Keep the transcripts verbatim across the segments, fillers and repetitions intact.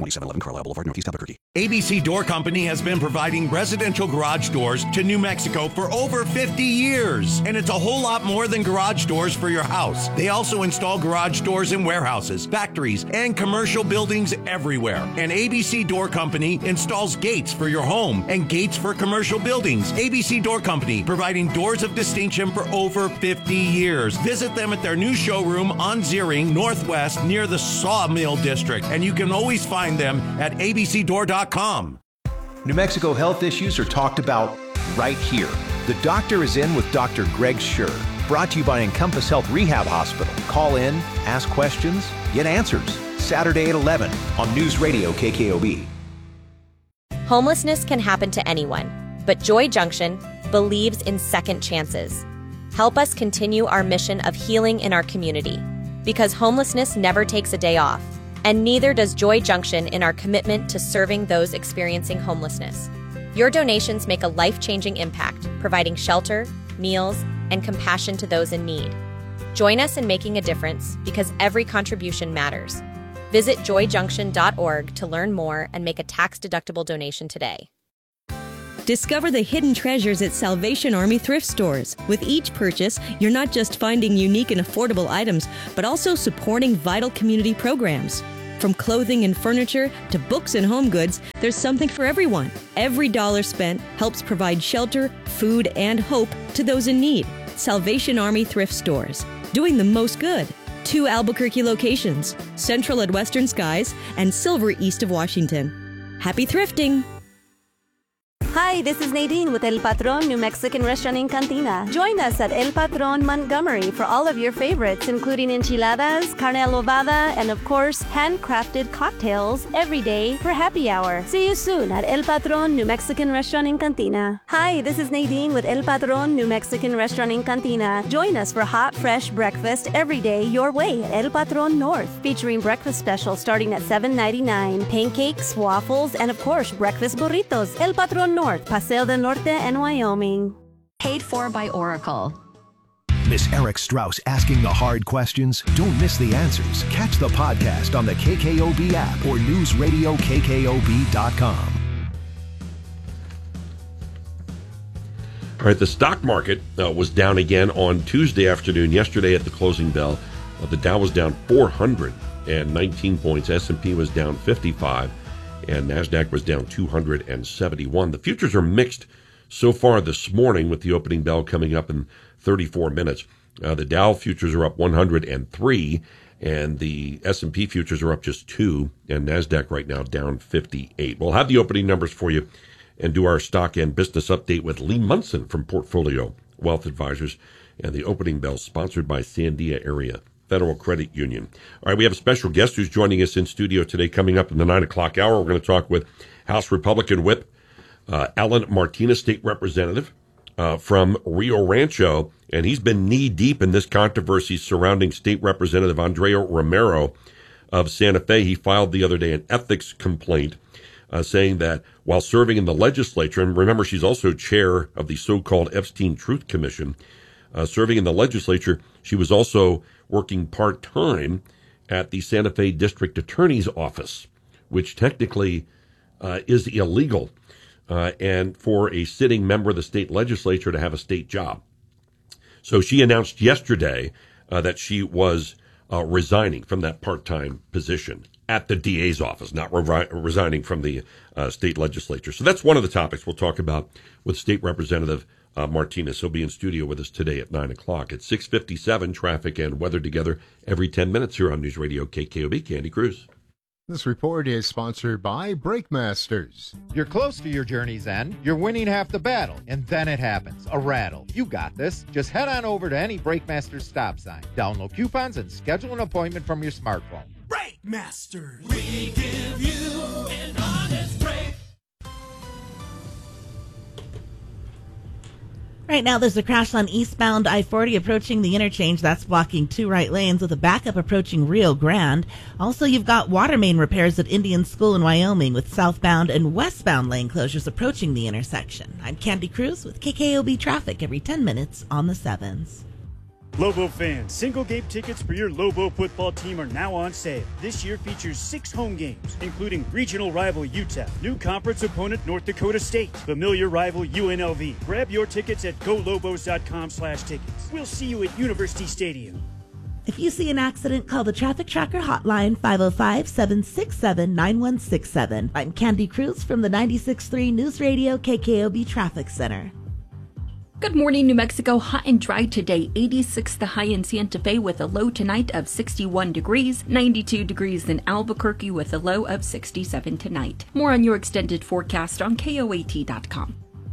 twenty-seven eleven Carlisle Boulevard, Northeast Albuquerque. A B C Door Company has been providing residential garage doors to New Mexico for over fifty years. And it's a whole lot more than garage doors for your house. They also install garage doors in warehouses, factories, and commercial buildings everywhere. And A B C Door Company installs gates for your home and gates for commercial buildings. A B C Door Company, providing doors of distinction for over fifty years. Visit them at their new showroom on Ziering Northwest near the Sawmill District. And you can always find them at a b c door dot com. New Mexico health issues are talked about right here. The Doctor is In with Doctor Greg Schur. Brought to you by Encompass Health Rehab Hospital. Call in, ask questions, get answers. Saturday at eleven on News Radio K K O B. Homelessness can happen to anyone, but Joy Junction believes in second chances. Help us continue our mission of healing in our community, because homelessness never takes a day off, and neither does Joy Junction in our commitment to serving those experiencing homelessness. Your donations make a life-changing impact, providing shelter, meals, and compassion to those in need. Join us in making a difference, because every contribution matters. Visit joy junction dot org to learn more and make a tax-deductible donation today. Discover the hidden treasures at Salvation Army thrift stores. With each purchase, you're not just finding unique and affordable items, but also supporting vital community programs. From clothing and furniture to books and home goods, there's something for everyone. Every dollar spent helps provide shelter, food, and hope to those in need. Salvation Army thrift stores, doing the most good. Two Albuquerque locations, Central at Western Skies and Silver east of Washington. Happy thrifting! Hi, this is Nadine with El Patron New Mexican Restaurant in Cantina. Join us at El Patron Montgomery for all of your favorites, including enchiladas, carne adobada, and of course, handcrafted cocktails every day for happy hour. See you soon at El Patron New Mexican Restaurant in Cantina. Hi, this is Nadine with El Patron New Mexican Restaurant in Cantina. Join us for hot, fresh breakfast every day your way at El Patron North, featuring breakfast specials starting at seven ninety-nine, pancakes, waffles, and of course, breakfast burritos. El Patron North, Paseo del Norte, and Wyoming. Paid for by Oracle. Miss Eric Strauss asking the hard questions? Don't miss the answers. Catch the podcast on the K K O B app or news radio k k o b dot com. All right, the stock market uh, was down again on Tuesday afternoon. Yesterday at the closing bell, uh, the Dow was down four hundred nineteen points. S and P was down fifty-five. And NASDAQ was down two hundred seventy-one. The futures are mixed so far this morning, with the opening bell coming up in thirty-four minutes. Uh, the Dow futures are up one hundred three, and the S and P futures are up just two, and NASDAQ right now down fifty-eight. We'll have the opening numbers for you and do our stock and business update with Lee Munson from Portfolio Wealth Advisors, and the opening bell sponsored by Sandia Area Federal Credit Union. All right, we have a special guest who's joining us in studio today. Coming up in the nine o'clock hour, we're going to talk with House Republican Whip uh, Alan Martinez, state representative uh, from Rio Rancho, and he's been knee-deep in this controversy surrounding State Representative Andrea Romero of Santa Fe. He filed the other day an ethics complaint uh, saying that while serving in the legislature, and remember, she's also chair of the so-called Epstein Truth Commission, uh, serving in the legislature, she was also working part-time at the Santa Fe District Attorney's Office, which technically uh, is illegal, uh, and for a sitting member of the state legislature to have a state job. So she announced yesterday uh, that she was uh, resigning from that part-time position at the D A's office, not re- resigning from the uh, state legislature. So that's one of the topics we'll talk about with State Representative Uh, Martinez. He'll be in studio with us today at nine o'clock. At six fifty-seven, traffic and weather together every ten minutes here on News Radio K K O B. Candy Cruz. This report is sponsored by Brake Masters. You're close to your journey's end. You're winning half the battle. And then it happens. A rattle. You got this. Just head on over to any Brake Masters stop sign. Download coupons and schedule an appointment from your smartphone. Brake Masters. We give you an honest break. Right now, there's a crash on eastbound I forty approaching the interchange. That's blocking two right lanes with a backup approaching Rio Grande. Also, you've got water main repairs at Indian School in Wyoming with southbound and westbound lane closures approaching the intersection. I'm Candy Cruz with K K O B Traffic every ten minutes on the sevens. Lobo fans, single game tickets for your Lobo football team are now on sale. This year features six home games, including regional rival U T E P, new conference opponent North Dakota State, familiar rival U N L V. Grab your tickets at go lobos dot com slash tickets. We'll see you at University Stadium. If you see an accident, call the Traffic Tracker hotline, five oh five, seven six seven, nine one six seven. I'm Candy Cruz from the ninety-six point three News Radio K K O B Traffic Center. Good morning, New Mexico. Hot and dry today. eighty-six the high in Santa Fe with a low tonight of sixty-one degrees. ninety-two degrees in Albuquerque with a low of sixty-seven tonight. More on your extended forecast on K O A T dot com.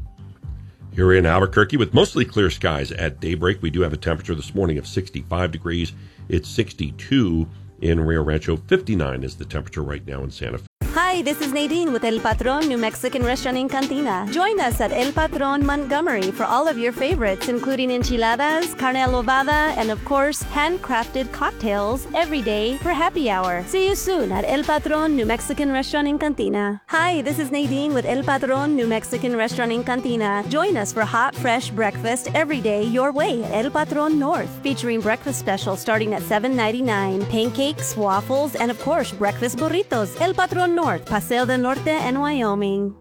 Here in Albuquerque with mostly clear skies at daybreak. We do have a temperature this morning of sixty-five degrees. It's sixty-two in Rio Rancho. fifty-nine is the temperature right now in Santa Fe. Hi, this is Nadine with El Patron New Mexican Restaurant in Cantina. Join us at El Patron Montgomery for all of your favorites, including enchiladas, carne adobada, and of course, handcrafted cocktails every day for happy hour. See you soon at El Patron New Mexican Restaurant in Cantina. Hi, this is Nadine with El Patron New Mexican Restaurant in Cantina. Join us for hot, fresh breakfast every day your way at El Patron North, featuring breakfast specials starting at seven ninety-nine, pancakes, waffles, and of course, breakfast burritos. El Patron North. Paseo del Norte and Wyoming.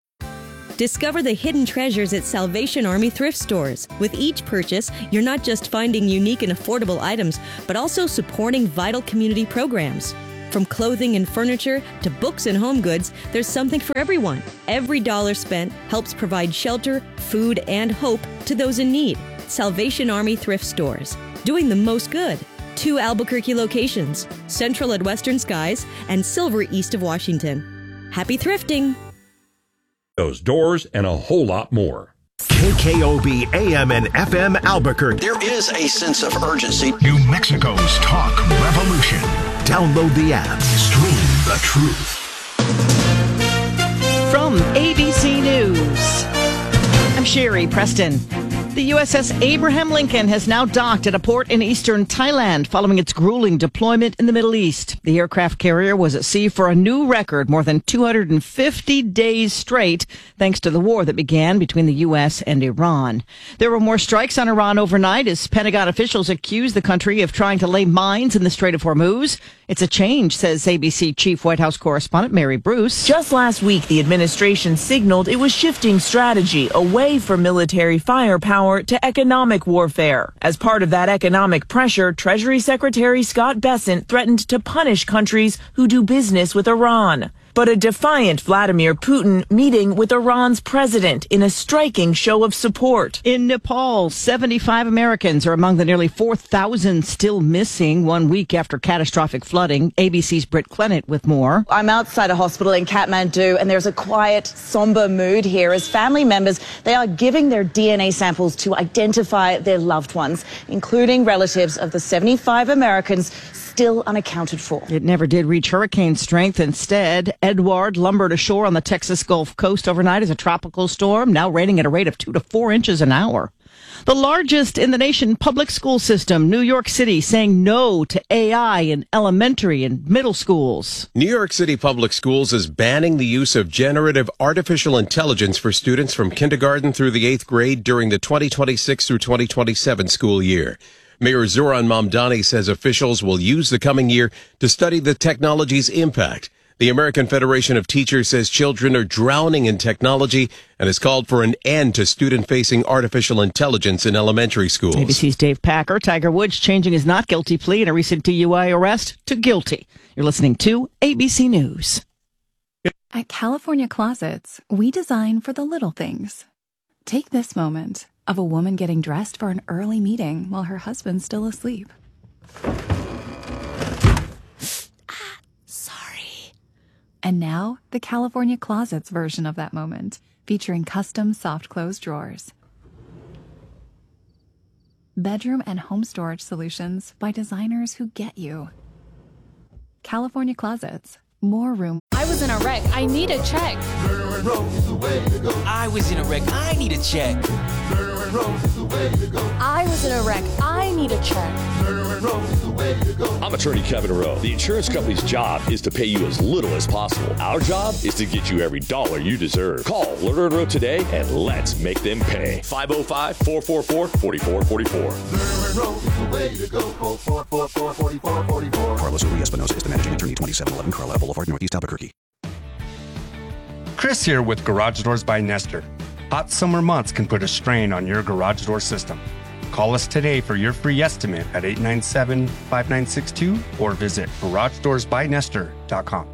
Discover the hidden treasures at Salvation Army thrift stores. With each purchase, you're not just finding unique and affordable items, but also supporting vital community programs. From clothing and furniture to books and home goods, there's something for everyone. Every dollar spent helps provide shelter, food, and hope to those in need. Salvation Army thrift stores, doing the most good. Two Albuquerque locations, Central at Western Skies and Silver east of Washington. Happy thrifting! Those doors and a whole lot more. K K O B A M and F M Albuquerque. There is a sense of urgency. New Mexico's talk revolution. Download the app. Stream the truth. From A B C News, I'm Sherry Preston. The U S S Abraham Lincoln has now docked at a port in eastern Thailand following its grueling deployment in the Middle East. The aircraft carrier was at sea for a new record, more than two hundred fifty days straight, thanks to the war that began between the U S and Iran. There were more strikes on Iran overnight as Pentagon officials accused the country of trying to lay mines in the Strait of Hormuz. It's a change, says A B C Chief White House correspondent Mary Bruce. Just last week, the administration signaled it was shifting strategy away from military firepower to economic warfare. As part of that economic pressure, Treasury Secretary Scott Bessent threatened to punish countries who do business with Iran. But a defiant Vladimir Putin meeting with Iran's president in a striking show of support. In Nepal, seventy-five Americans are among the nearly four thousand still missing one week after catastrophic flooding. A B C's Britt Clennett with more. I'm outside a hospital in Kathmandu, and there's a quiet, somber mood here as family members, they are giving their D N A samples to identify their loved ones, including relatives of the seventy-five Americans still unaccounted for. It never did reach hurricane strength. Instead, Edward lumbered ashore on the Texas Gulf Coast overnight as a tropical storm, now raining at a rate of two to four inches an hour. The largest in the nation public school system, New York City, saying no to A I in elementary and middle schools. New York City Public Schools is banning the use of generative artificial intelligence for students from kindergarten through the eighth grade during the twenty twenty-six through twenty twenty-seven school year. Mayor Zoran Mamdani says officials will use the coming year to study the technology's impact. The American Federation of Teachers says children are drowning in technology and has called for an end to student-facing artificial intelligence in elementary schools. A B C's Dave Packer. Tiger Woods changing his not guilty plea in a recent D U I arrest to guilty. You're listening to A B C News. At California Closets, we design for the little things. Take this moment of a woman getting dressed for an early meeting while her husband's still asleep. Ah, sorry. And now, the California Closets version of that moment, featuring custom soft close drawers. Bedroom and home storage solutions by designers who get you. California Closets. More room. I was in a wreck. I need a check. I was in a wreck. I need a check. I was in a wreck. I need a check. I'm attorney Kevin Rowe. The insurance company's job is to pay you as little as possible. Our job is to get you every dollar you deserve. Call Lerner and Rowe today and let's make them pay. five oh five, four four four, four four four four. Carlos Uri Espinosa is the managing attorney, twenty-seven eleven Carlisle Boulevard, Northeast Albuquerque. Chris here with Garage Doors by Nestor. Hot summer months can put a strain on your garage door system. Call us today for your free estimate at eight nine seven, five nine six two or visit garage doors by nestor dot com.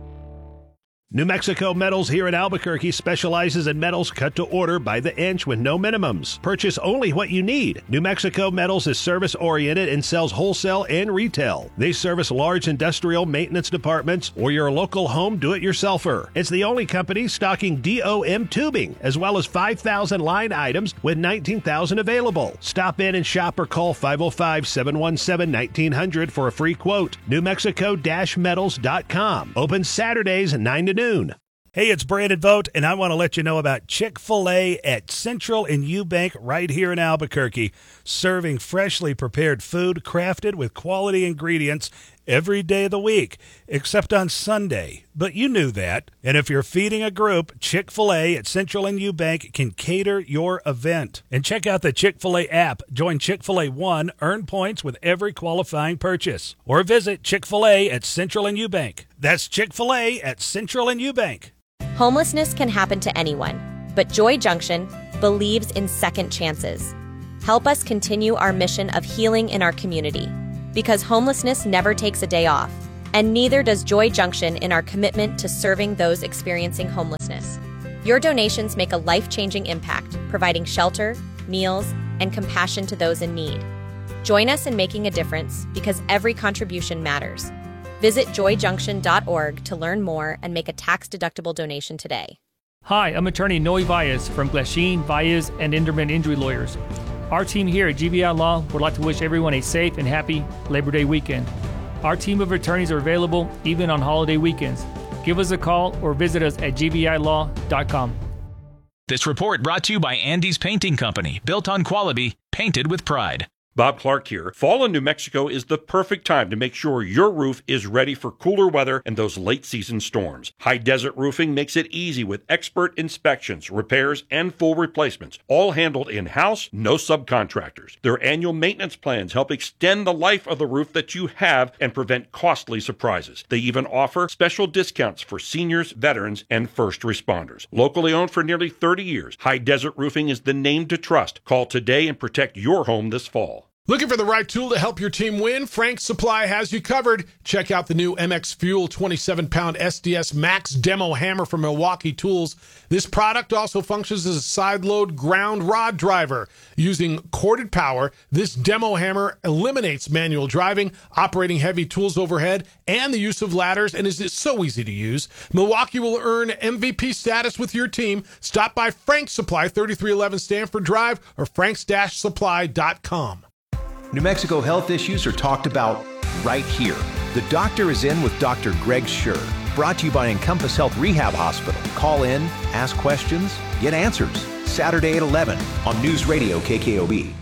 New Mexico Metals here in Albuquerque specializes in metals cut to order by the inch with no minimums. Purchase only what you need. New Mexico Metals is service-oriented and sells wholesale and retail. They service large industrial maintenance departments or your local home do-it-yourselfer. It's the only company stocking D O M tubing, as well as five thousand line items with nineteen thousand available. Stop in and shop or call five oh five, seven one seven, nineteen hundred for a free quote. New Mexico Metals dot com. Open Saturdays nine to noon. Hey, it's Brandon Vogt, and I want to let you know about Chick-fil-A at Central and Eubank right here in Albuquerque, serving freshly prepared food crafted with quality ingredients every day of the week, except on Sunday. But you knew that. And if you're feeding a group, Chick-fil-A at Central and Eubank can cater your event. And check out the Chick-fil-A app. Join Chick-fil-A One, earn points with every qualifying purchase. Or visit Chick-fil-A at Central and Eubank. That's Chick-fil-A at Central and Eubank. Homelessness can happen to anyone, but Joy Junction believes in second chances. Help us continue our mission of healing in our community, because homelessness never takes a day off, and neither does Joy Junction in our commitment to serving those experiencing homelessness. Your donations make a life-changing impact, providing shelter, meals, and compassion to those in need. Join us in making a difference, because every contribution matters. Visit joy junction dot org to learn more and make a tax-deductible donation today. Hi, I'm attorney Noe Valles from Glasheen, Valles, and Inderman Injury Lawyers. Our team here at G V I Law would like to wish everyone a safe and happy Labor Day weekend. Our team of attorneys are available even on holiday weekends. Give us a call or visit us at g v i law dot com. This report brought to you by Andy's Painting Company, built on quality, painted with pride. Bob Clark here. Fall in New Mexico is the perfect time to make sure your roof is ready for cooler weather and those late season storms. High Desert Roofing makes it easy with expert inspections, repairs, and full replacements, all handled in-house, no subcontractors. Their annual maintenance plans help extend the life of the roof that you have and prevent costly surprises. They even offer special discounts for seniors, veterans, and first responders. Locally owned for nearly thirty years, High Desert Roofing is the name to trust. Call today and protect your home this fall. Looking for the right tool to help your team win? Frank's Supply has you covered. Check out the new M X Fuel twenty-seven pound S D S Max Demo Hammer from Milwaukee Tools. This product also functions as a side-load ground rod driver. Using corded power, this demo hammer eliminates manual driving, operating heavy tools overhead, and the use of ladders, and is so easy to use. Milwaukee will earn M V P status with your team. Stop by Frank's Supply, thirty-three eleven Stanford Drive, or franks dash supply dot com. New Mexico health issues are talked about right here. The Doctor is in with Doctor Greg Schur. Brought to you by Encompass Health Rehab Hospital. Call in, ask questions, get answers. Saturday at eleven on News Radio K K O B.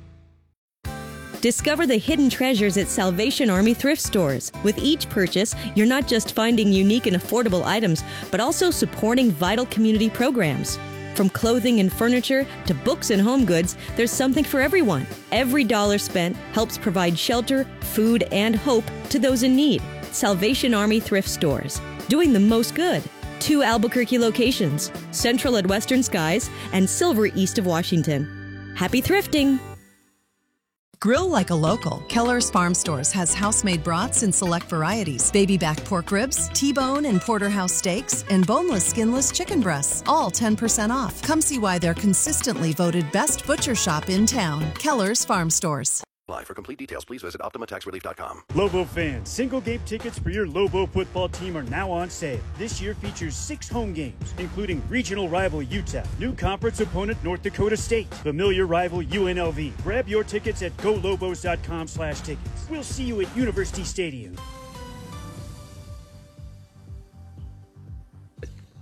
Discover the hidden treasures at Salvation Army thrift stores. With each purchase, you're not just finding unique and affordable items, but also supporting vital community programs. From clothing and furniture to books and home goods, there's something for everyone. Every dollar spent helps provide shelter, food, and hope to those in need. Salvation Army thrift stores, doing the most good. Two Albuquerque locations, Central at Western Skies and Silver east of Washington. Happy thrifting! Grill like a local. Keller's Farm Stores has house-made brats in select varieties, baby back pork ribs, T-bone and porterhouse steaks, and boneless, skinless chicken breasts, all ten percent off. Come see why they're consistently voted best butcher shop in town. Keller's Farm Stores. For complete details, please visit Optima Tax Relief dot com. Lobo fans, single game tickets for your Lobo football team are now on sale. This year features six home games, including regional rival U T E P, new conference opponent North Dakota State, familiar rival U N L V. Grab your tickets at go lobos dot com slash tickets. We'll see you at University Stadium.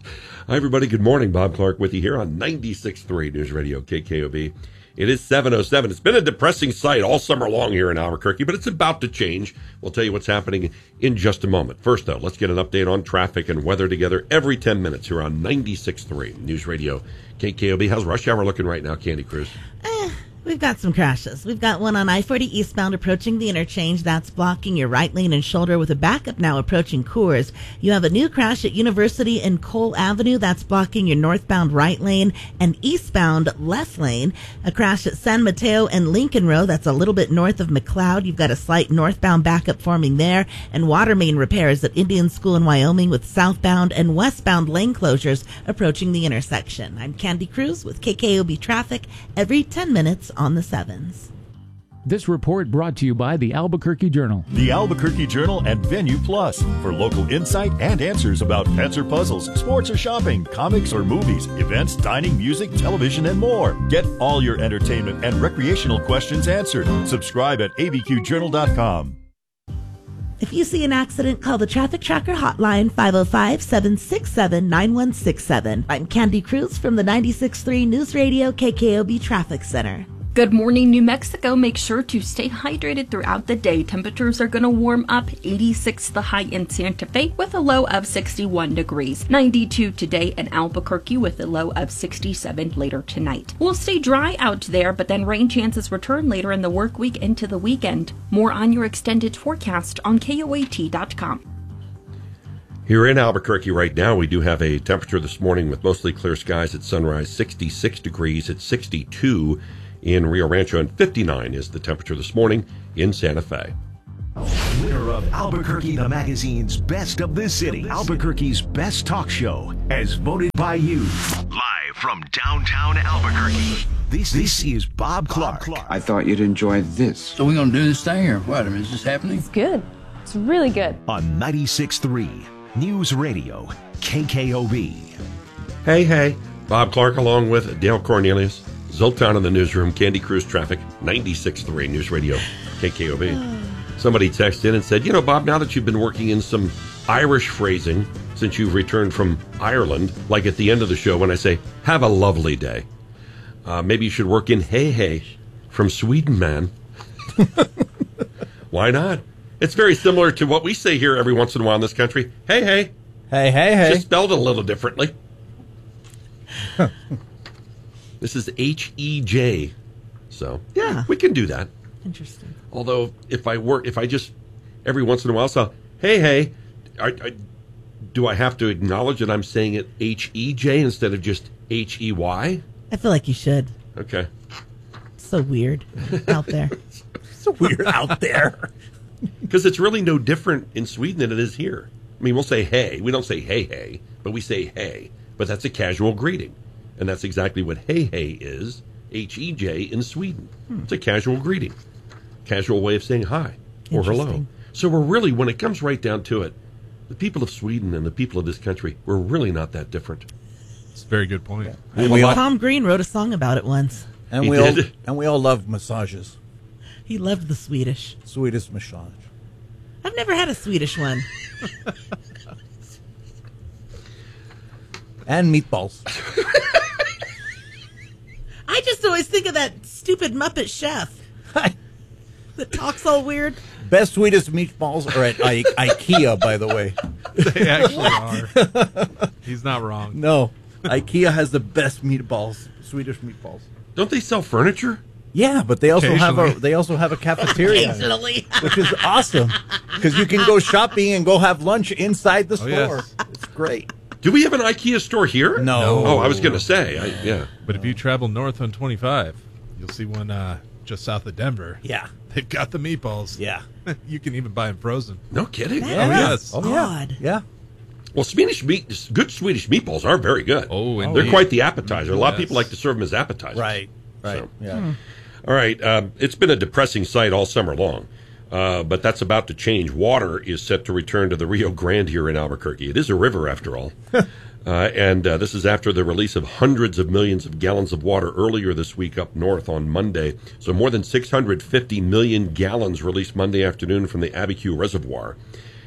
Hi, everybody. Good morning. Bob Clark with you here on ninety-six point three News Radio K K O B. It is seven oh seven. It's been a depressing sight all summer long here in Albuquerque, but it's about to change. We'll tell you what's happening in just a moment. First, though, let's get an update on traffic and weather together every ten minutes here on ninety-six point three News Radio K K O B. How's rush hour looking right now, Candy Cruz? Eh, we've got some crashes. We've got one on I forty eastbound approaching the interchange. That's blocking your right lane and shoulder with a backup now approaching Coors. You have a new crash at University and Cole Avenue. That's blocking your northbound right lane and eastbound left lane. A crash at San Mateo and Lincoln Road. That's a little bit north of McLeod. You've got a slight northbound backup forming there. And water main repairs at Indian School in Wyoming with southbound and westbound lane closures approaching the intersection. I'm Candy Cruz with K K O B Traffic every ten minutes on the sevens. This report brought to you by the Albuquerque Journal. The Albuquerque Journal and Venue Plus for local insight and answers about pets or puzzles, sports or shopping, comics or movies, events, dining, music, television, and more. Get all your entertainment and recreational questions answered. Subscribe at A B Q journal dot com. If you see an accident, call the Traffic Tracker hotline five oh five, seven six seven, nine one six seven. I'm Candy Cruz from the ninety-six point three News Radio K K O B Traffic Center. Good morning, New Mexico. Make sure to stay hydrated throughout the day. Temperatures are going to warm up. eighty-six the high in Santa Fe with a low of sixty-one degrees. ninety-two today in Albuquerque with a low of sixty-seven later tonight. We'll stay dry out there, but then rain chances return later in the work week into the weekend. More on your extended forecast on K O A T dot com. Here in Albuquerque right now, we do have a temperature this morning with mostly clear skies at sunrise, sixty-six degrees at sixty-two in Rio Rancho, and fifty-nine is the temperature this morning in Santa Fe. Winner of Albuquerque the Magazine's Best of the City, Albuquerque's Best Talk Show, as voted by you. Live from downtown Albuquerque, this, this is Bob Clark. I thought you'd enjoy this. So we're going to do this thing, or what? I mean, is this happening? It's good. It's really good. On ninety-six point three News Radio K K O B. Hey, hey. Bob Clark along with Dale Cornelius. Zoltan in the newsroom, Candy Cruz Traffic, ninety-six point three News Radio, K K O B. Somebody texted in and said, you know, Bob, now that you've been working in some Irish phrasing since you've returned from Ireland, like at the end of the show when I say, have a lovely day, uh, maybe you should work in hey, hey, from Sweden, man. Why not? It's very similar to what we say here every once in a while in this country. Hey, hey. Hey, hey, hey. Just spelled a little differently. This is H E J. So, yeah, we can do that. Interesting. Although, if I work, if I just, every once in a while, so, hey, hey, I, I, do I have to acknowledge that I'm saying it H E J instead of just H E Y? I feel like you should. Okay. So weird out there. So weird out there. Because it's really no different in Sweden than it is here. I mean, we'll say hey. We don't say hey, hey, but we say hey. But that's a casual greeting. And that's exactly what hey, hey is, H E J in Sweden. Hmm. It's a casual greeting. Casual way of saying hi or hello. So we're really, when it comes right down to it, the people of Sweden and the people of this country, we're really not that different. It's a very good point. Yeah. And we all, Tom Green wrote a song about it once. And he we did. all and we all love massages. He loved the Swedish. Swedish massage. I've never had a Swedish one. And meatballs. I just always think of that stupid Muppet chef that talks all weird. Best Swedish meatballs are at I- IKEA, by the way. They actually are. He's not wrong. No, IKEA has the best meatballs, Swedish meatballs. Don't they sell furniture? Yeah, but they also have a they also have a cafeteria, Occasionally. which is awesome because you can go shopping and go have lunch inside the store. Oh, yes. It's great. Do we have an IKEA store here? No. Oh, I was going to say, I, yeah. But if you travel north on twenty-five, you'll see one uh, just south of Denver. Yeah. They've got the meatballs. Yeah. You can even buy them frozen. No kidding. That Oh, yes. Oh, yeah. Yeah. Well, Swedish meat, good Swedish meatballs are very good. Oh, They're indeed. quite the appetizer. A lot of Yes. people like to serve them as appetizers. Right. Right. So. Yeah. Hmm. All right. Um, it's been a depressing sight all summer long, uh, but that's about to change. Water is set to return to the Rio Grande here in Albuquerque. It is a river, after all. Uh, and uh, this is after the release of hundreds of millions of gallons of water earlier this week up north on Monday. So more than six hundred fifty million gallons released Monday afternoon from the Abiquiu Reservoir.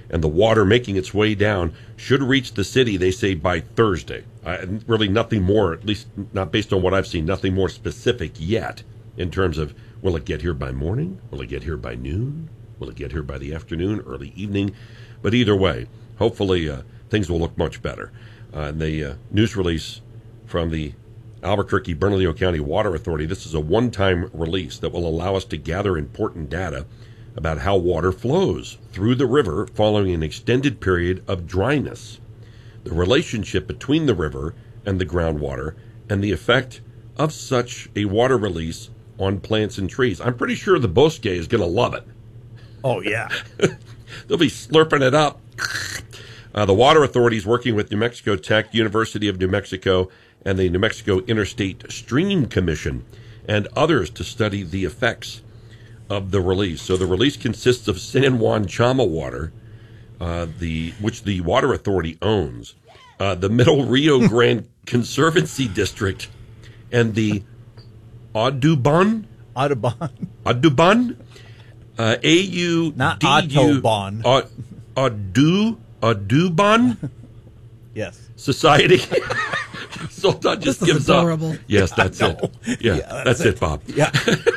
and the water making its way down should reach the city, they say, by Thursday. Uh, really nothing more, at least not based on what I've seen, nothing more specific yet in terms of will it get here by morning? Will it get here by noon? Will it get here by the afternoon, early evening? But either way, hopefully uh, things will look much better. Uh, and the uh, news release from the Albuquerque Bernalillo County Water Authority, this is a one-time release that will allow us to gather important data about how water flows through the river following an extended period of dryness, the relationship between the river and the groundwater, and the effect of such a water release on plants and trees. I'm pretty sure the bosque is going to love it. Oh, yeah. They'll be slurping it up. Uh, the Water Authority is working with New Mexico Tech, University of New Mexico, and the New Mexico Interstate Stream Commission and others to study the effects of the release. So the release consists of San Juan Chama water, uh, the which the Water Authority owns, uh, the Middle Rio Grande Conservancy District, and the Audubon? Audubon. Audubon? Uh, A U D U. Not Autobahn. Audu, Audubon? Yes. Society. Sultan just this is gives adorable. up. Yes, that's it. Yeah, Yeah, that's, that's it. it. Bob. Yeah.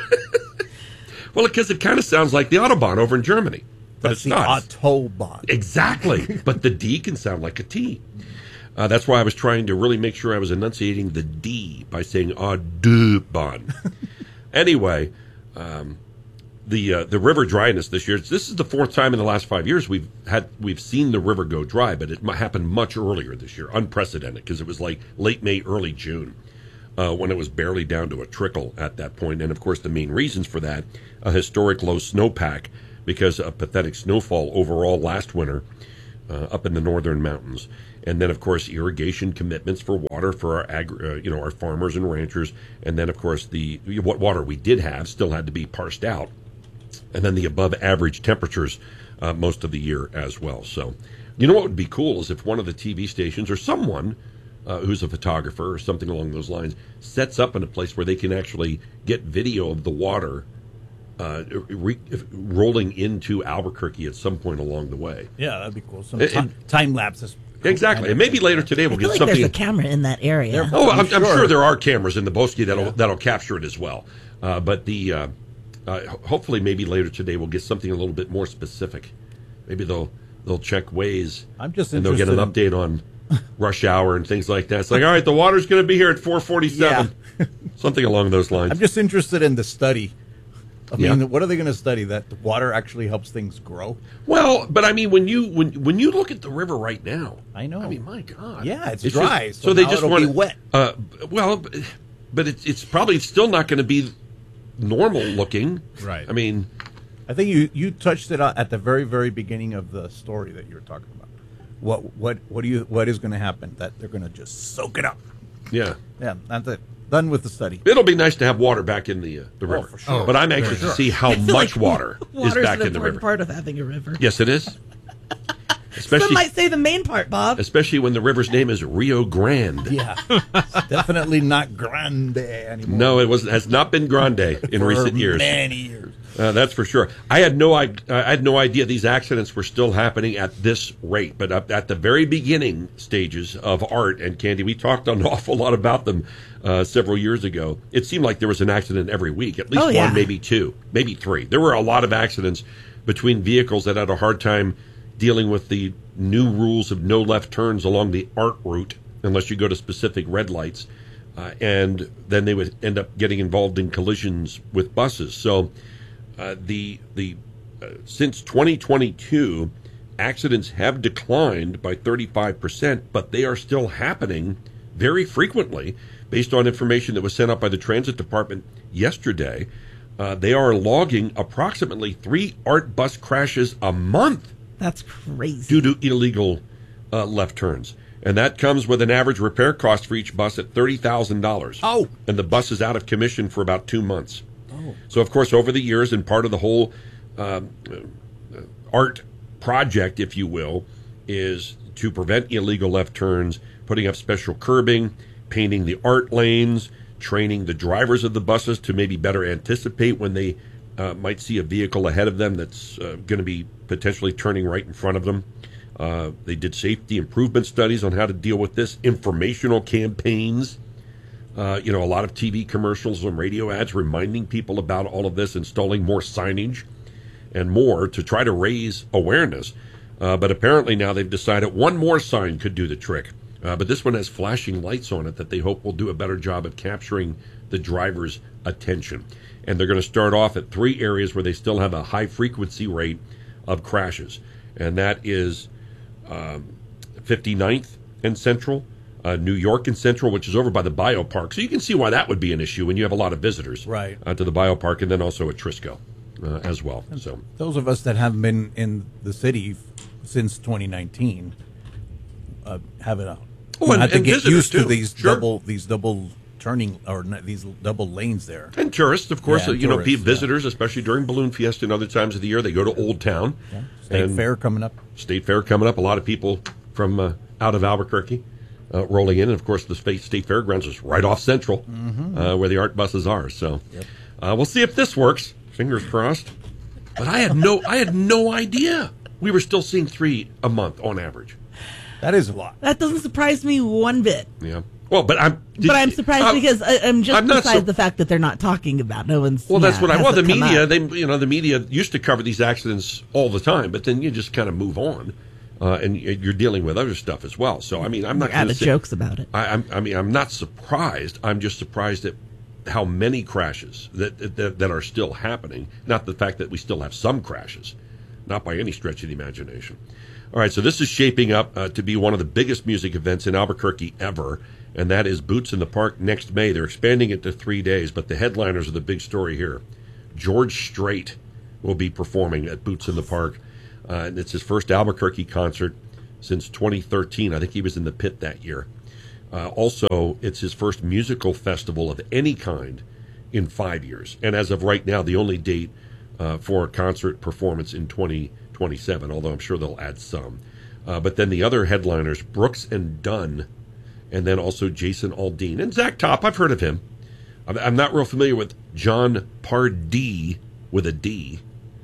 Well, because it kind of sounds like the Autobahn over in Germany. But That's it's the not. Autobahn. Exactly. But the D can sound like a T. Uh, that's why I was trying to really make sure I was enunciating the D by saying Audubon. Anyway, um, the uh, the river dryness this year. This is the fourth time in the last five years we've had we've seen the river go dry, but it happened much earlier this year, unprecedented, because it was like late May, early June. Uh, when it was barely down to a trickle at that point. And, of course, the main reasons for that, a historic low snowpack because of pathetic snowfall overall last winter uh, up in the northern mountains. And then, of course, irrigation commitments for water for our agri- uh, you know, our farmers and ranchers. And then, of course, the what water we did have still had to be parsed out. And then the above-average temperatures uh, most of the year as well. So, you know what would be cool is if one of the T V stations or someone Uh, who's a photographer or something along those lines, sets up in a place where they can actually get video of the water uh, re- rolling into Albuquerque at some point along the way. Yeah, that'd be cool. Some It- time, time lapses. Exactly. And maybe later today we'll I feel get like something. there's a camera in that area. There- Oh, I'm, I'm I'm sure. sure there are cameras in the Bosque that'll that'll capture it as well. Uh, but the uh, uh, hopefully maybe later today we'll get something a little bit more specific. Maybe they'll they'll check Waze. I'm just and they'll get an interested update on rush hour and things like that. It's like, all right, the water's going to be here at four forty-seven. Yeah. Something along those lines. I'm just interested in the study. I Yeah. mean, what are they going to study? That the water actually helps things grow? Well, but I mean, when you when when you look at the river right now, I know. I mean, my God, Yeah, it's, just- dry, so, so, they now just it'll want be wet. Uh, well, but- but it's it's probably still not going to be normal looking, Right. I mean, I think you, you touched it at the very, very beginning of the story that you were talking about. What what what do you what is going to happen? That they're going to just soak it up. yeah. Yeah, that's it. Done with the study. It'll be nice to have water back in the uh, the river, for sure. but I'm anxious for to see how much water is Water's back an in the important river. part of having a river. Yes, it is. Some Especially, might say the main part, Bob. especially when the river's name is Rio Grande. Yeah, it's definitely not grande anymore. No, it was has not been grande in For recent years. many years. Uh, that's for sure. I had no I, I had no idea these accidents were still happening at this rate. But up at the very beginning stages of Art and Candy, we talked an awful lot about them uh, several years ago. It seemed like there was an accident every week, at least Oh, one, yeah. maybe two, maybe three. There were a lot of accidents between vehicles that had a hard time dealing with the new rules of no left turns along the Art route unless you go to specific red lights. Uh, and then they would end up getting involved in collisions with buses. So uh, the the uh, since twenty twenty-two, accidents have declined by thirty-five percent, but they are still happening very frequently. Based on information that was sent out by the Transit Department yesterday, uh, they are logging approximately three Art bus crashes a month That's crazy. due to illegal uh, left turns. And that comes with an average repair cost for each bus at thirty thousand dollars. Oh. And the bus is out of commission for about two months. Oh. So, of course, over the years, and part of the whole um, uh, Art project, if you will, is to prevent illegal left turns, putting up special curbing, painting the Art lanes, training the drivers of the buses to maybe better anticipate when they uh, might see a vehicle ahead of them that's uh, going to be potentially turning right in front of them. Uh, they did safety improvement studies on how to deal with this, informational campaigns. Uh, you know, a lot of T V commercials and radio ads reminding people about all of this, installing more signage and more to try to raise awareness. Uh, but apparently now they've decided one more sign could do the trick. Uh, but this one has flashing lights on it that they hope will do a better job of capturing the driver's attention. And they're going to start off at three areas where they still have a high frequency rate of crashes. And that is um, fifty-ninth and Central, uh, New York and Central, which is over by the Biopark. So you can see why that would be an issue when you have a lot of visitors right. uh, to the Biopark, and then also at Trisco uh, as well. So those of us that haven't been in the city since twenty nineteen uh, have a oh, and, have to and get used too. to these Sure. double these double turning or not, these double lanes there. And tourists, of course, Yeah, you know, tourists, be visitors, especially during Balloon Fiesta and other times of the year. They go to Old Town. Yeah. State And Fair coming up. State Fair coming up. A lot of people from uh, out of Albuquerque uh, rolling in. And, of course, the State, State Fairgrounds is right off Central, Mhm. uh, where the art buses are. So Yep. uh, we'll see if this works. Fingers crossed. But I had no, I had no idea we were still seeing three a month on average. That is a lot. That doesn't surprise me one bit. Yeah. Well, but I'm. But I'm surprised uh, because I, I'm just I'm not beside so- the fact that they're not talking about. No one's. Well, that's yeah, what I. Well, the hasn't come media, up. they, you know, the media used to cover these accidents all the time, but then you just kind of move on, uh, and y- you're dealing with other stuff as well. So, I mean, I'm not You're out gonna of say- jokes about it. I, I'm, I mean, I'm not surprised. I'm just surprised at how many crashes that, that that are still happening. Not the fact that we still have some crashes, not by any stretch of the imagination. All right, so this is shaping up uh, to be one of the biggest music events in Albuquerque ever, and that is Boots in the Park next May. They're expanding it to three days, but the headliners are the big story here. George Strait will be performing at Boots in the Park, uh, and it's his first Albuquerque concert since twenty thirteen. I think he was in the pit that year. Uh, also, it's his first musical festival of any kind in five years, and as of right now, the only date uh, for a concert performance in twenty twenty-seven, although I'm sure they'll add some. Uh, but then the other headliners, Brooks and Dunn, and then also Jason Aldean. And Zach Top, I've heard of him. I'm, I'm not real familiar with John Pardee with a D,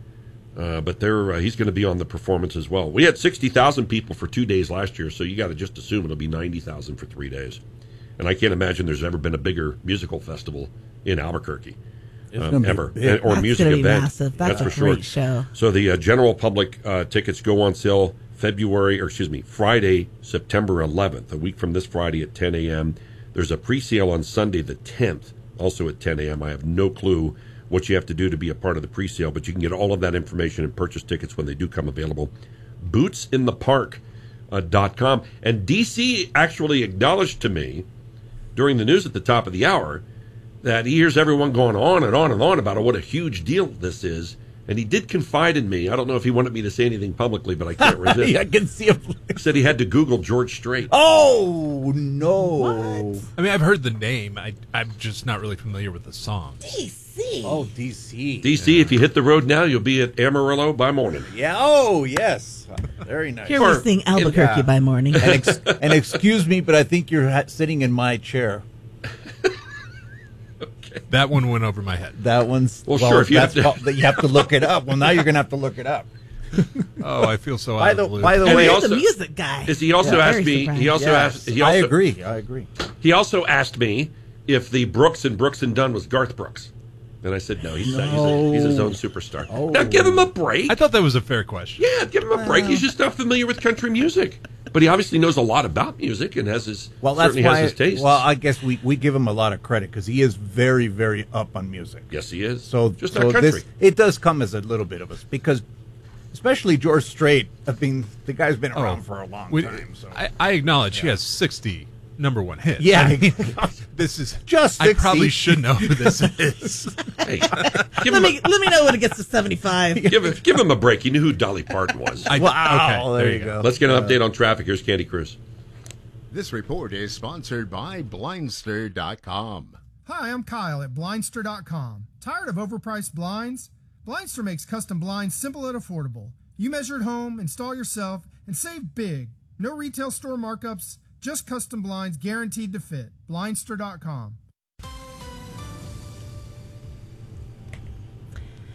uh, but they're, uh, he's going to be on the performance as well. We had sixty thousand people for two days last year, so you got to just assume it'll be ninety thousand for three days. And I can't imagine there's ever been a bigger musical festival in Albuquerque. It's Um, gonna be ever big. and- or That's music gonna be event. massive. That's a for sure. great show. So the uh, general public uh, tickets go on sale February, or excuse me, Friday, September eleventh, a week from this Friday at ten a.m. There's a pre-sale on Sunday the tenth, also at ten a.m. I have no clue what you have to do to be a part of the pre-sale, but you can get all of that information and purchase tickets when they do come available. boots in the park dot com. And D C actually acknowledged to me during the news at the top of the hour that he hears everyone going on and on and on about what a huge deal this is. And he did confide in me. I don't know if he wanted me to say anything publicly, but I can't resist. I can see him. He said he had to Google George Strait. Oh, no. I mean, I've heard the name. I, I'm just not really familiar with the song. D C. Oh, D C. D C, if you hit the road now, you'll be at Amarillo by morning. Yeah. Oh, yes. Very nice. Here we sing Albuquerque Yeah. by morning. And, ex- and excuse me, but I think you're ha- sitting in my chair. That one went over my head. That one's Well, sure, if you that's have to- called- that you have to look it up. Well, now you're going to have to look it up. Oh, I feel so By out the- of the loop. by the And way- he He's also, a music guy. is he also Yeah, asked very me. surprised. He also Yes, asked. He also, I agree. I agree. He also asked me if the Brooks and Brooks and Dunn was Garth Brooks, and I said no. He's he's, a, he's his own superstar. Oh. Now give him a break. I thought that was a fair question. Yeah, give him a break. He's just not familiar with country music, but he obviously knows a lot about music and has his Well, that's certainly why. has his tastes. Well, I guess we, we give him a lot of credit because he is very, very up on music. yes, he is. So, just so not country. this it does come as a little bit of us because, especially George Strait. I mean, the guy's been around for a long We- time. So I, I acknowledge he has sixty number one hits. yeah, I mean, this is just I sixty. probably should know who this is. Hey, give Let him, me a, let me know when it gets to seventy-five. give, him, give him a break. You knew who Dolly Parton was. I, Wow, okay, there you go. Let's get an update on traffic. Here's Candy Cruz. This report is sponsored by Blindster dot com. Hi, I'm Kyle at Blindster dot com. Tired of overpriced blinds? Blindster makes custom blinds simple and affordable. You measure at home, install yourself, and save big. No retail store markups, just custom blinds guaranteed to fit. Blindster dot com.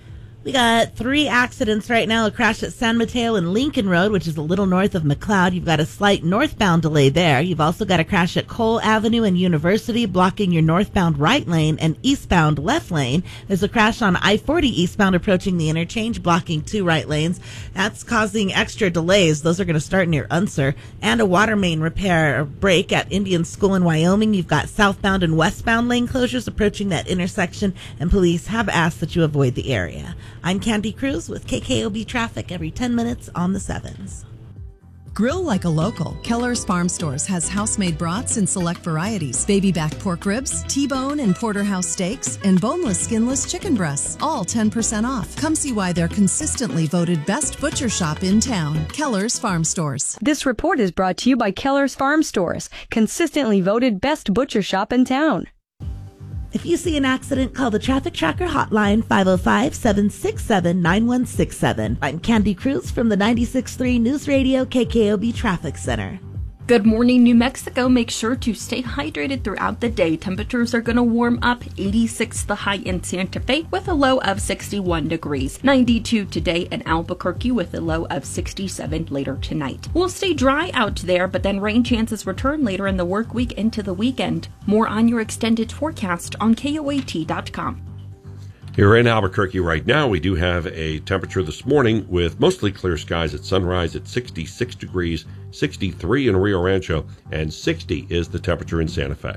We got three accidents right now. A crash at San Mateo and Lincoln Road, which is a little north of McLeod. You've got a slight northbound delay there. You've also got a crash at Cole Avenue and University, blocking your northbound right lane and eastbound left lane. There's a crash on I forty eastbound approaching the interchange, blocking two right lanes. That's causing extra delays. Those are going to start near Unser. And a water main repair or break at Indian School in Wyoming. You've got southbound and westbound lane closures approaching that intersection, and police have asked that you avoid the area. I'm Candy Cruz with K K O B Traffic every ten minutes on the sevens. Grill like a local. Keller's Farm Stores has house-made brats in select varieties, baby back pork ribs, T-bone and porterhouse steaks, and boneless, skinless chicken breasts, all ten percent off. Come see why they're consistently voted best butcher shop in town. Keller's Farm Stores. This report is brought to you by Keller's Farm Stores, consistently voted best butcher shop in town. If you see an accident, call the Traffic Tracker hotline, five oh five, seven six seven, nine one six seven. I'm Candy Cruz from the ninety-six point three News Radio K K O B Traffic Center. Good morning, New Mexico. Make sure to stay hydrated throughout the day. Temperatures are going to warm up. eighty-six the high in Santa Fe with a low of sixty-one degrees. ninety-two today in Albuquerque with a low of sixty-seven later tonight. We'll stay dry out there, but then rain chances return later in the work week into the weekend. More on your extended forecast on K O A T dot com. Here in Albuquerque right now, we do have a temperature this morning with mostly clear skies at sunrise at sixty-six degrees, sixty-three in Rio Rancho, and sixty is the temperature in Santa Fe.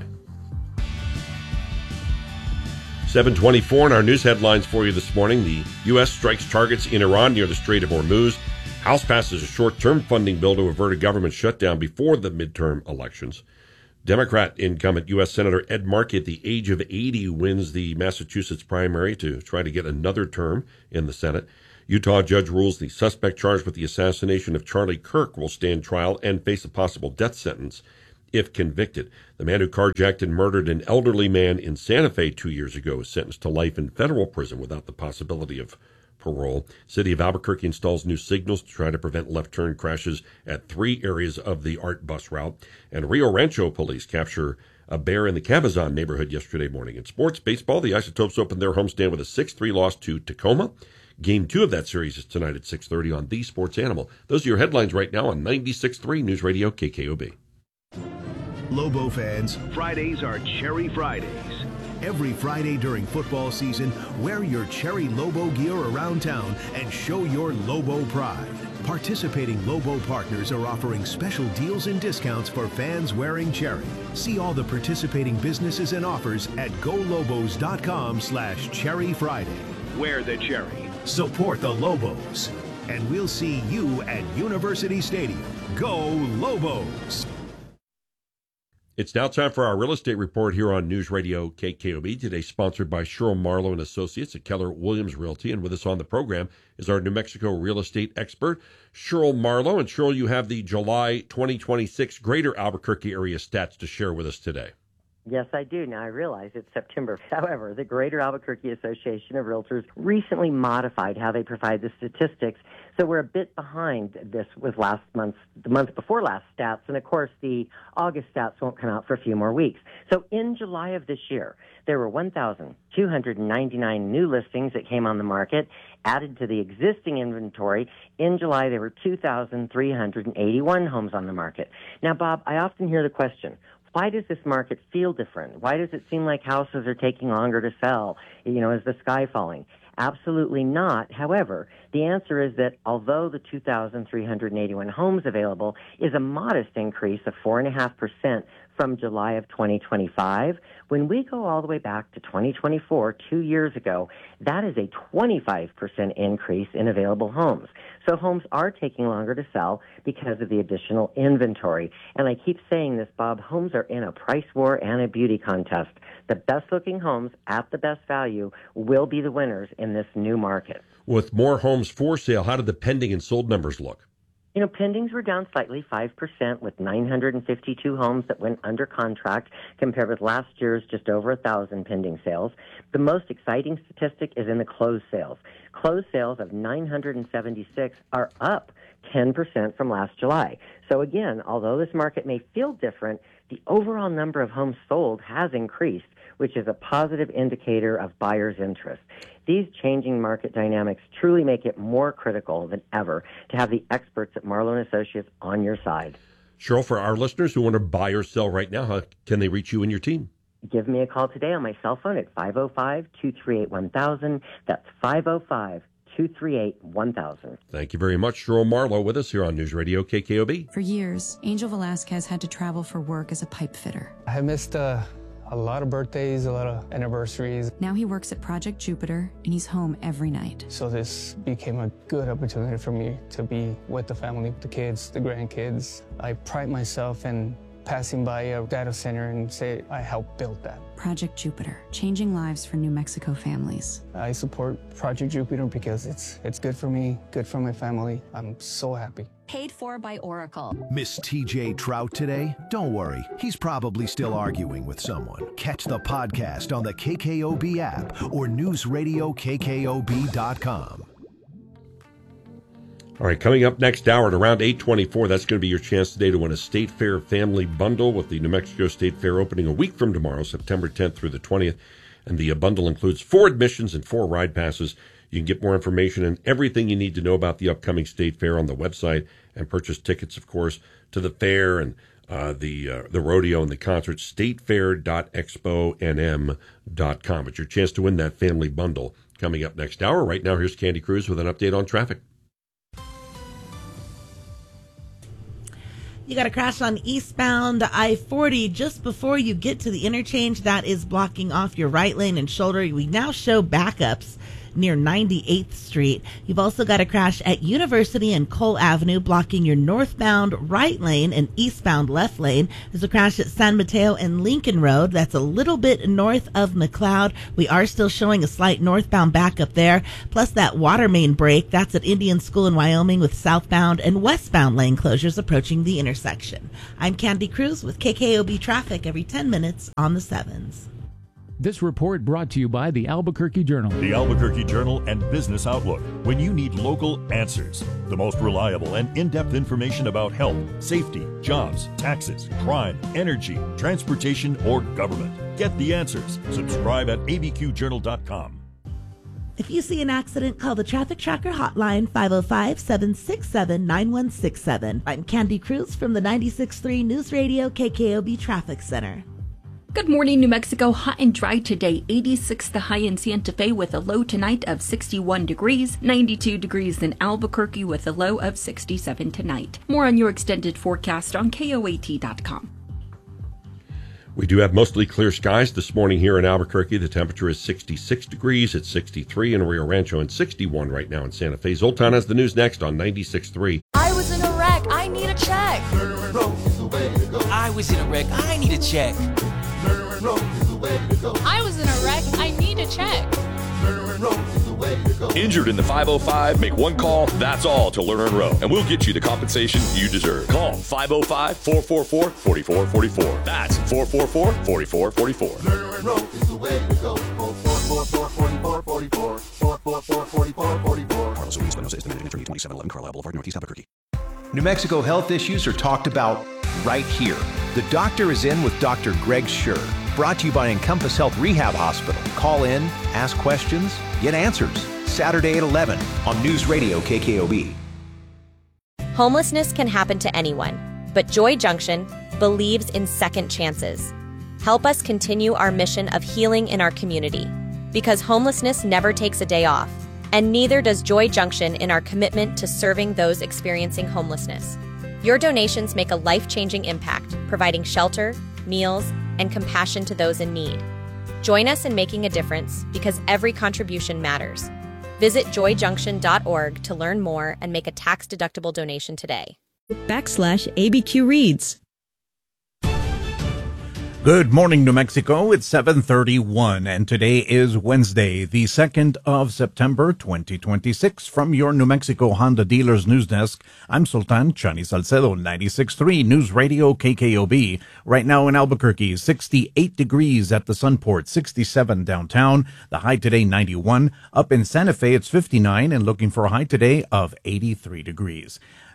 seven twenty-four in our news headlines for you this morning. The U S strikes targets in Iran near the Strait of Hormuz. House passes a short-term funding bill to avert a government shutdown before the midterm elections. Democrat incumbent U S Senator Ed Markey at the age of eighty wins the Massachusetts primary to try to get another term in the Senate. Utah judge rules the suspect charged with the assassination of Charlie Kirk will stand trial and face a possible death sentence if convicted. The man who carjacked and murdered an elderly man in Santa Fe two years ago was sentenced to life in federal prison without the possibility of parole. City of Albuquerque installs new signals to try to prevent left turn crashes at three areas of the ART bus route. And Rio Rancho police capture a bear in the Cabazon neighborhood yesterday morning. In sports, baseball, the Isotopes opened their homestand with a six three loss to Tacoma. Game two of that series is tonight at six thirty on The Sports Animal. Those are your headlines right now on ninety-six point three News Radio K K O B. Lobo fans, Fridays are Cherry Fridays. Every Friday during football season, wear your Cherry Lobo gear around town and show your Lobo pride. Participating Lobo partners are offering special deals and discounts for fans wearing Cherry. See all the participating businesses and offers at golobos.com slash Cherry Friday. Wear the Cherry. Support the Lobos. And we'll see you at University Stadium. Go Lobos! It's now time for our real estate report here on News Radio K K O B. Today sponsored by Sherrill Marlowe and Associates at Keller Williams Realty. And with us on the program is our New Mexico real estate expert, Sherrill Marlowe. And Sherrill, you have the July twenty twenty-six Greater Albuquerque area stats to share with us today. Yes, I do. Now, I realize it's September. However, the Greater Albuquerque Association of Realtors recently modified how they provide the statistics, so we're a bit behind this with last month's, the month before last stats, and of course, the August stats won't come out for a few more weeks. So in July of this year, there were one thousand two hundred ninety-nine new listings that came on the market, added to the existing inventory. In July, there were two thousand three hundred eighty-one homes on the market. Now, Bob, I often hear the question, why does this market feel different? Why does it seem like houses are taking longer to sell? You know, is the sky falling? Absolutely not. However, the answer is that although the two thousand three hundred eighty-one homes available is a modest increase of four point five percent from July of twenty twenty-five, when we go all the way back to twenty twenty-four, two years ago, that is a twenty-five percent increase in available homes. So homes are taking longer to sell because of the additional inventory. And I keep saying this, Bob, homes are in a price war and a beauty contest. The best-looking homes at the best value will be the winners in this new market. With more homes for sale, how did the pending and sold numbers look? You know, pendings were down slightly, five percent, with nine hundred fifty-two homes that went under contract, compared with last year's just over one thousand pending sales. The most exciting statistic is in the closed sales. Closed sales of nine hundred seventy-six are up ten percent from last July. So again, although this market may feel different, the overall number of homes sold has increased, which is a positive indicator of buyers' interest. These changing market dynamics truly make it more critical than ever to have the experts at Marlowe and Associates on your side. Cheryl, for our listeners who want to buy or sell right now, how can they reach you and your team? Give me a call today on my cell phone at five oh five, two three eight, one thousand. That's five oh five, two three eight, one thousand. Thank you very much. Cheryl Marlowe with us here on News Radio K K O B. For years, Angel Velasquez had to travel for work as a pipe fitter. I missed uh, a lot of birthdays, a lot of anniversaries. Now he works at Project Jupiter, and he's home every night. So this became a good opportunity for me to be with the family, the kids, the grandkids. I pride myself in passing by a data center and say I helped build that. Project Jupiter, changing lives for New Mexico families. I support Project Jupiter because it's it's good for me, good for my family. I'm so happy. Paid for by Oracle. Miss T J Trout today? Don't worry, he's probably still arguing with someone. Catch the podcast on the K K O B app or news radio K K O B dot com. All right, coming up next hour at around eight twenty-four, that's going to be your chance today to win a State Fair family bundle with the New Mexico State Fair opening a week from tomorrow, September tenth through the twentieth. And the bundle includes four admissions and four ride passes. You can get more information and everything you need to know about the upcoming State Fair on the website and purchase tickets, of course, to the fair and uh, the uh, the rodeo and the concert, state fair dot expo n m dot com. It's your chance to win that family bundle coming up next hour. Right now, here's Candy Cruz with an update on traffic. You got a crash on eastbound I forty just before you get to the interchange. That is blocking off your right lane and shoulder. We now show backups near ninety-eighth Street. You've also got a crash at University and Cole Avenue, blocking your northbound right lane and eastbound left lane. There's a crash at San Mateo and Lincoln Road. That's a little bit north of McLeod. We are still showing a slight northbound backup there. Plus that water main break, that's at Indian School in Wyoming with southbound and westbound lane closures approaching the intersection. I'm Candy Cruz with K K O B Traffic every ten minutes on the sevens. This report brought to you by the Albuquerque Journal. The Albuquerque Journal and Business Outlook. When you need local answers, the most reliable and in-depth information about health, safety, jobs, taxes, crime, energy, transportation, or government. Get the answers. Subscribe at a b q journal dot com. If you see an accident, call the Traffic Tracker hotline, five oh five, seven six seven, nine one six seven. I'm Candy Cruz from the ninety-six point three News Radio K K O B Traffic Center. Good morning, New Mexico. Hot and dry today. eighty-six the high in Santa Fe with a low tonight of sixty-one degrees. ninety-two degrees in Albuquerque with a low of sixty-seven tonight. More on your extended forecast on K O A T dot com. We do have mostly clear skies this morning here in Albuquerque. The temperature is sixty-six degrees. It's sixty-three in Rio Rancho and sixty-one right now in Santa Fe. Zoltan has the news next on ninety-six point three. I was in a wreck. I need a check. I was in a wreck. I need a check. I was in a wreck. I need a check. Injured in the five oh five? Make one call, that's all, to Lerner and Rowe, and we'll get you the compensation you deserve. Call five oh five, four four four, four four four four. That's four four four, four four four four. Lerner and Rowe is the way to go. four four four, four four four four. four four four, four four four four. Carlos Ruiz Espinosa, estimated attorney, twenty-seven eleven Carlisle Boulevard, Northeast Albuquerque. New Mexico health issues are talked about right here. The Doctor is in with Doctor Greg Schur. Brought to you by Encompass Health Rehab Hospital. Call in, ask questions, get answers. Saturday at eleven on News Radio K K O B. Homelessness can happen to anyone, but Joy Junction believes in second chances. Help us continue our mission of healing in our community, because homelessness never takes a day off, and neither does Joy Junction in our commitment to serving those experiencing homelessness. Your donations make a life-changing impact, providing shelter, meals, and compassion to those in need. Join us in making a difference, because every contribution matters. Visit joy junction dot org to learn more and make a tax-deductible donation today. Backslash A B Q Reads. Good morning, New Mexico. It's seven thirty-one, and today is Wednesday, the second of September, twenty twenty-six. From your New Mexico Honda Dealers News Desk, I'm Sultan Chani Salcedo, ninety-six point three News Radio K K O B. Right now in Albuquerque, sixty-eight degrees at the Sunport, sixty-seven downtown. The high today, ninety-one. Up in Santa Fe, it's fifty-nine, and looking for a high today of eighty-three degrees.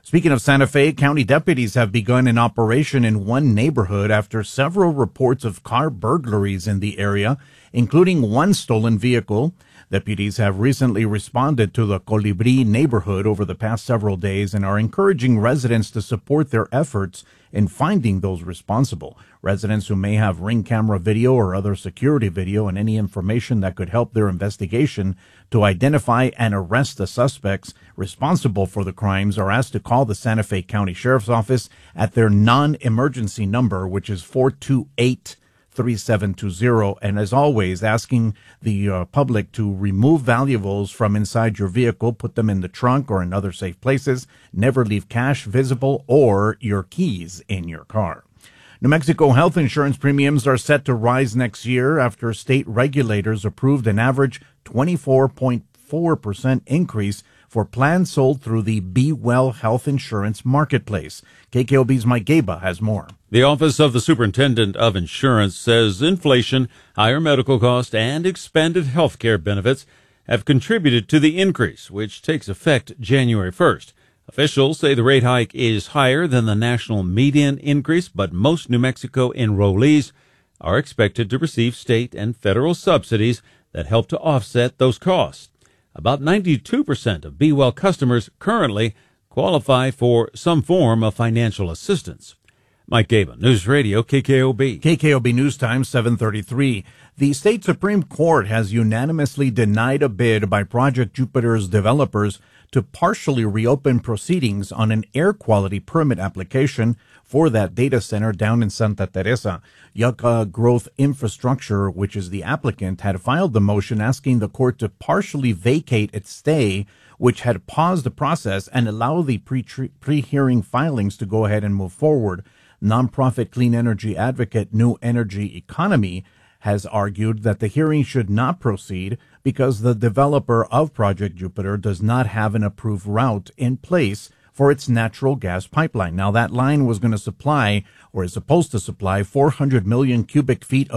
Speaking of Santa Fe, county deputies have begun an operation in one neighborhood after several reports of car burglaries in the area, including one stolen vehicle. Deputies have recently responded to the Colibri neighborhood over the past several days and are encouraging residents to support their efforts in finding those responsible. Residents who may have Ring camera video or other security video and any information that could help their investigation to identify and arrest the suspects responsible for the crimes are asked to call the Santa Fe County Sheriff's Office at their non-emergency number, which is four two eight, three seven two zero. And as always, asking the uh, public to remove valuables from inside your vehicle, put them in the trunk or in other safe places. Never leave cash visible or your keys in your car. New Mexico health insurance premiums are set to rise next year after state regulators approved an average twenty-four point four percent increase for plans sold through the Be Well Health Insurance Marketplace. K K O B's Mike Gaba has more. The Office of the Superintendent of Insurance says inflation, higher medical costs, and expanded health care benefits have contributed to the increase, which takes effect January first. Officials say the rate hike is higher than the national median increase, but most New Mexico enrollees are expected to receive state and federal subsidies that help to offset those costs. About ninety-two percent of Be Well customers currently qualify for some form of financial assistance. Mike Gaba, News Radio, K K O B. K K O B News Time, seven thirty-three. The state Supreme Court has unanimously denied a bid by Project Jupiter's developers to partially reopen proceedings on an air quality permit application for that data center down in Santa Teresa. Yucca Growth Infrastructure, which is the applicant, had filed the motion asking the court to partially vacate its stay, which had paused the process, and allow the pre- pre-hearing filings to go ahead and move forward. Nonprofit clean energy advocate New Energy Economy has argued that the hearing should not proceed because the developer of Project Jupiter does not have an approved route in place for its natural gas pipeline. Now, that line was going to supply, or is supposed to supply, four hundred million cubic feet of